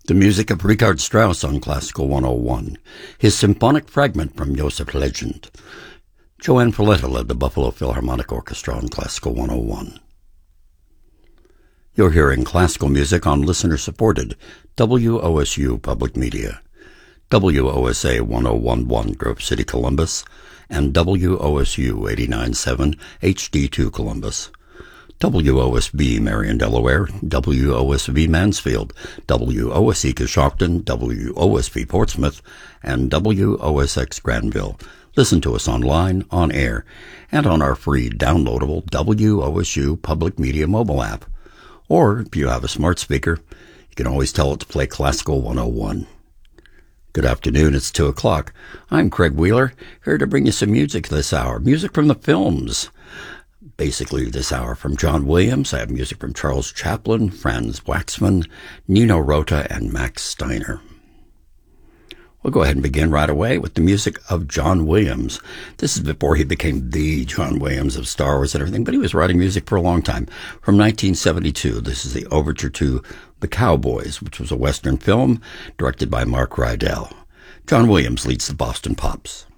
The music of Richard Strauss on Classical 101, his symphonic fragment from Joseph Legend. Joanne Paoletta led the Buffalo Philharmonic Orchestra on Classical 101. You're hearing classical music on listener-supported WOSU Public Media, WOSA 1011 Grove City, Columbus, and WOSU 89.7 HD2 Columbus. WOSB Marion, Delaware, WOSV Mansfield, WOSE Coshocton, WOSV Portsmouth, and WOSX Granville. Listen to us online, on air, and on our free downloadable WOSU Public Media mobile app. Or, if you have a smart speaker, you can always tell it to play Classical 101. Good afternoon, it's 2 o'clock. I'm Craig Wheeler, here to bring you some music this hour. Music from the films. Basically, this hour from John Williams. I have music from Charles Chaplin, Franz Waxman, Nino Rota, and Max Steiner. We'll go ahead and begin right away with the music of John Williams. This is before he became the John Williams of Star Wars and everything, but he was writing music for a long time. From 1972, this is the overture to The Cowboys, which was a Western film directed by Mark Rydell. John Williams leads the Boston Pops.